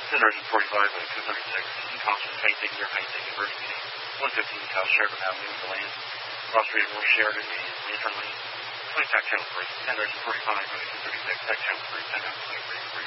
1045 by 236, in concert painting, near painting, emergency. 115 South Sheridan Avenue, Deland, Cross Street, North Sheridan, and Lantern Lane. 20 Tack Channel 3, 1045 by 236, Tack Channel 3, 10 out 23.